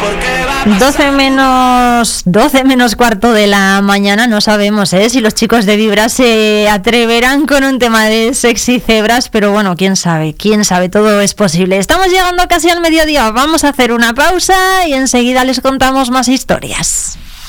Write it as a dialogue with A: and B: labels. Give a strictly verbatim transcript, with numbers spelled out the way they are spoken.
A: doce menos doce menos cuarto de la mañana. No sabemos ¿eh? si los chicos de Vibra se atreverán con un tema de Sexy Cebras, pero bueno, quién sabe, quién sabe, todo es posible. Estamos llegando casi al mediodía, vamos a hacer una pausa y enseguida les contamos más historias.